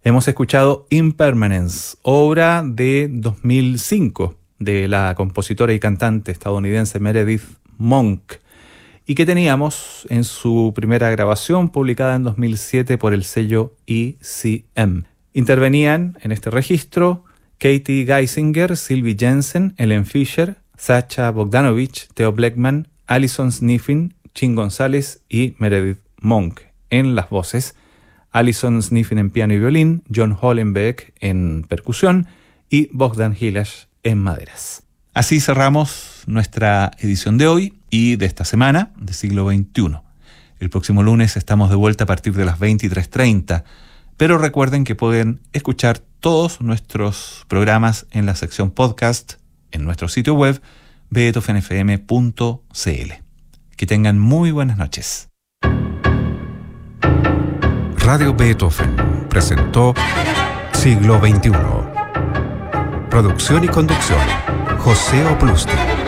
Hemos escuchado Impermanence, obra de 2005 de la compositora y cantante estadounidense Meredith Monk, y que teníamos en su primera grabación publicada en 2007 por el sello ECM. Intervenían en este registro Katie Geisinger, Sylvie Jensen, Ellen Fisher, Sacha Bogdanovich, Theo Bleckmann, Alison Sniffin, Chin González y Meredith Monk en las voces, Alison Sniffin en piano y violín, John Hollenbeck en percusión y Bogdan Hilash en maderas. Así cerramos nuestra edición de hoy y de esta semana de Siglo XXI. El próximo lunes estamos de vuelta a partir de las 23:30, pero recuerden que pueden escuchar todos nuestros programas en la sección podcast en nuestro sitio web beethovenfm.cl. Que tengan muy buenas noches. Radio Beethoven presentó Siglo XXI. Producción y conducción, José Oplusti.